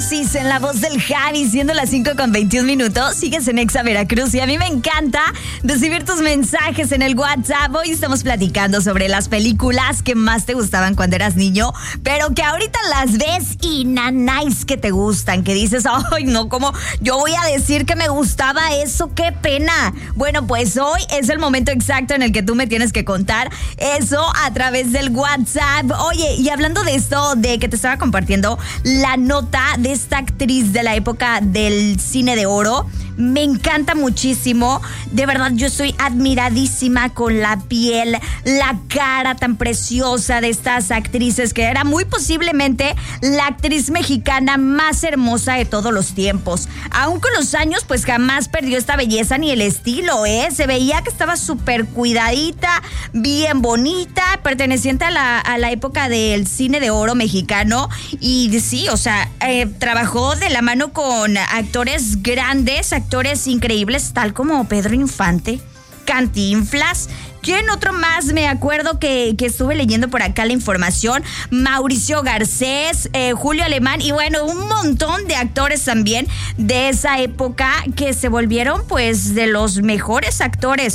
En la voz del Javi, siendo las 5:21. Sigues en Exa Veracruz y a mí me encanta recibir tus mensajes en el WhatsApp. Hoy estamos platicando sobre las películas que más te gustaban cuando eras niño, pero que ahorita las ves y nanáis que te gustan, que dices, ay no, ¿cómo yo voy a decir que me gustaba eso? ¡Qué pena! Bueno, pues hoy es el momento exacto en el que tú me tienes que contar eso a través del WhatsApp. Oye, y hablando de esto, de que te estaba compartiendo la nota de esta actriz de la época del cine de oro, me encanta muchísimo. De verdad, yo estoy admiradísima con la piel, la cara tan preciosa de estas actrices, que era muy posiblemente la actriz mexicana más hermosa de todos los tiempos. Aún con los años, pues jamás perdió esta belleza ni el estilo, Se veía que estaba súper cuidadita, bien bonita, perteneciente a la época del cine de oro mexicano. Y sí, o sea, trabajó de la mano con actores grandes, actores increíbles, tal como Pedro Infante, Cantinflas. ¿Quién otro más? Me acuerdo que estuve leyendo por acá la información. Mauricio Garcés, Julio Alemán y bueno, un montón de actores también de esa época que se volvieron pues de los mejores actores.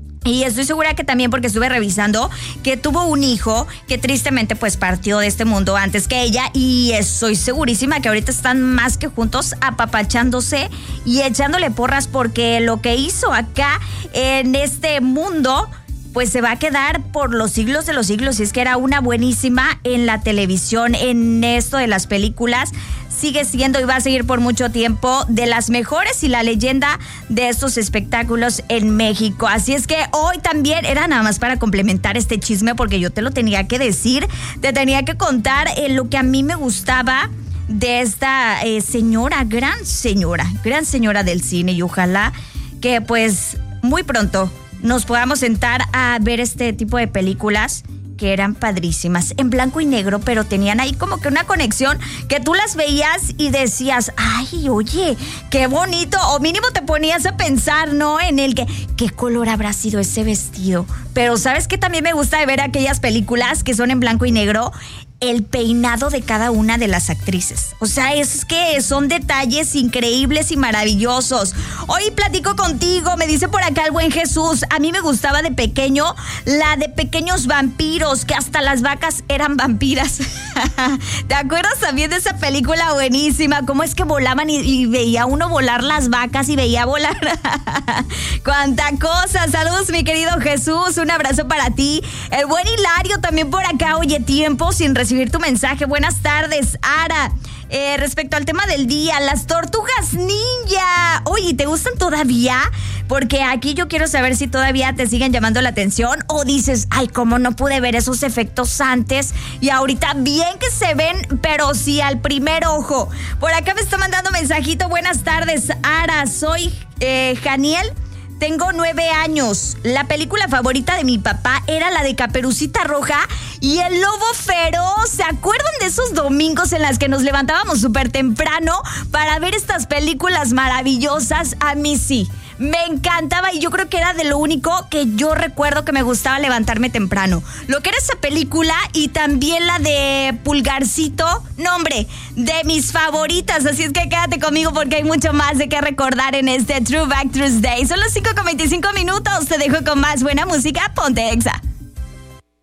Y estoy segura que también porque estuve revisando que tuvo un hijo que tristemente pues partió de este mundo antes que ella, y estoy segurísima que ahorita están más que juntos apapachándose y echándole porras, porque lo que hizo acá en este mundo pues se va a quedar por los siglos de los siglos. Y es que era una buenísima en la televisión, en esto de las películas. Sigue siendo y va a seguir por mucho tiempo de las mejores y la leyenda de estos espectáculos en México. Así es que hoy también era nada más para complementar este chisme, porque yo te lo tenía que decir, te tenía que contar lo que a mí me gustaba de esta gran señora del cine, y ojalá que pues muy pronto nos podamos sentar a ver este tipo de películas que eran padrísimas, en blanco y negro, pero tenían ahí como que una conexión que tú las veías y decías, ay, oye, qué bonito, o mínimo te ponías a pensar, ¿no? En el que, ¿qué color habrá sido ese vestido? Pero ¿sabes qué? También me gusta de ver aquellas películas que son en blanco y negro, el peinado de cada una de las actrices. O sea, es que son detalles increíbles y maravillosos. Hoy platico contigo, me dice por acá el buen Jesús, a mí me gustaba de pequeño la de Pequeños Vampiros, que hasta las vacas eran vampiras. ¿Te acuerdas también de esa película buenísima? Cómo es que volaban y veía uno volar las vacas y veía volar. ¡Cuánta cosa! Saludos, mi querido Jesús, un abrazo para ti. El buen Hilario también por acá. Oye, tiempo sin recibir tu mensaje. Buenas tardes, Ara. Respecto al tema del día, las tortugas ninja. Oye, ¿te gustan todavía? Porque aquí yo quiero saber si todavía te siguen llamando la atención, o dices, ay, cómo no pude ver esos efectos antes y ahorita bien que se ven, pero sí al primer ojo. Por acá me está mandando mensajito. Buenas tardes, Ara. Soy Janiel. Tengo 9 años. La película favorita de mi papá era la de Caperucita Roja y el Lobo Feroz. ¿Se acuerdan de esos domingos en las que nos levantábamos súper temprano para ver estas películas maravillosas? A mí sí, me encantaba, y yo creo que era de lo único que yo recuerdo que me gustaba levantarme temprano. Lo que era esa película, y también la de Pulgarcito. No, hombre, de mis favoritas. Así es que quédate conmigo porque hay mucho más de qué recordar en este Throwback Thursday. Son las 5:25. Te dejo con más buena música. Ponte Exa.